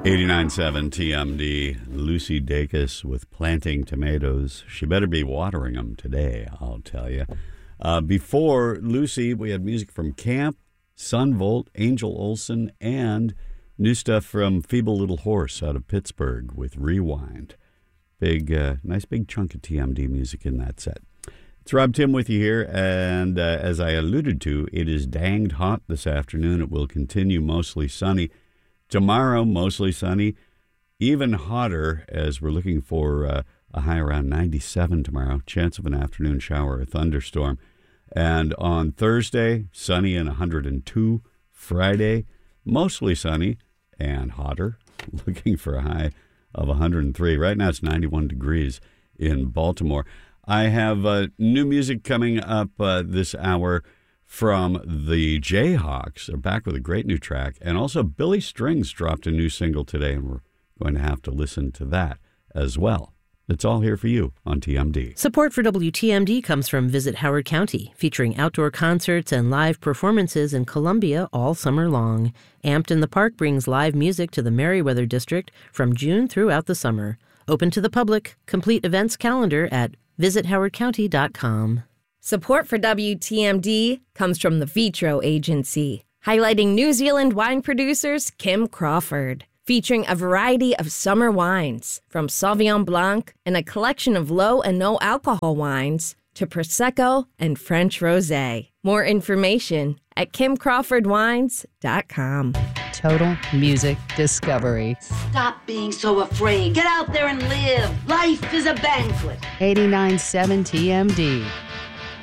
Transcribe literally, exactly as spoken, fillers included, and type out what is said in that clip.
eighty-nine point seven T M D, Lucy Dacus with Planting Tomatoes. She better be watering them today, I'll tell you. Uh, before Lucy, we had music from Camp, Sunvolt, Angel Olsen, and new stuff from Feeble Little Horse out of Pittsburgh with Rewind. Big, uh, nice big chunk of T M D music in that set. It's Rob Tim with you here, and uh, as I alluded to, it is danged hot this afternoon. It will continue mostly sunny. Tomorrow, mostly sunny, even hotter as we're looking for uh, a high around ninety-seven tomorrow. Chance of an afternoon shower or thunderstorm. And on Thursday, sunny and one hundred two. Friday, mostly sunny and hotter, looking for a high of one hundred three. Right now it's ninety-one degrees in Baltimore. I have uh, new music coming up uh, this hour from the Jayhawks. They're back with a great new track. And also Billy Strings dropped a new single today, and we're going to have to listen to that as well. It's all here for you on T M D. Support for W T M D comes from Visit Howard County, featuring outdoor concerts and live performances in Columbia all summer long. Amped in the Park brings live music to the Merriweather District from June throughout the summer. Open to the public. Complete events calendar at visit howard county dot com. Support for W T M D comes from the Vitro Agency, highlighting New Zealand wine producers Kim Crawford, featuring a variety of summer wines, from Sauvignon Blanc and a collection of low and no alcohol wines to Prosecco and French Rosé. More information at kim crawford wines dot com. Total music discovery. Stop being so afraid. Get out there and live. Life is a banquet. eighty-nine point seven T M D.